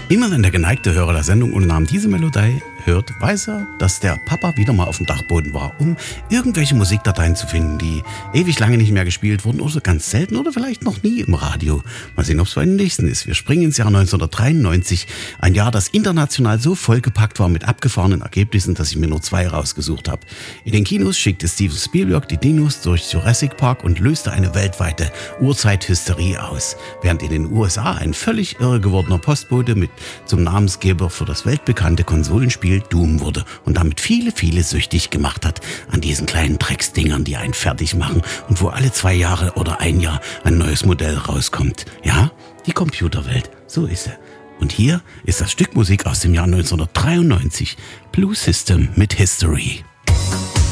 Immer wenn der geneigte Hörer der Sendung ohne Namen diese Melodie hört, weiß er, dass der Papa wieder mal auf dem Dachboden war, um irgendwelche Musikdateien zu finden, die ewig lange nicht mehr gespielt wurden oder ganz selten oder vielleicht noch nie im Radio. Mal sehen, ob es bei den nächsten ist. Wir springen ins Jahr 1993, ein Jahr, das international so vollgepackt war mit abgefahrenen Ergebnissen, dass ich mir nur 2 rausgesucht habe. In den Kinos schickte Steven Spielberg die Dinos durch Jurassic Park und löste eine weltweite Urzeithysterie aus, während in den USA ein völlig irre gewordener Postbote zum Namensgeber für das weltbekannte Konsolenspiel Doom wurde und damit viele, viele süchtig gemacht hat an diesen kleinen Drecksdingern, die einen fertig machen und wo alle 2 Jahre oder 1 Jahr ein neues Modell rauskommt. Ja, die Computerwelt, so ist sie. Und hier ist das Stück Musik aus dem Jahr 1993, Blue System mit History.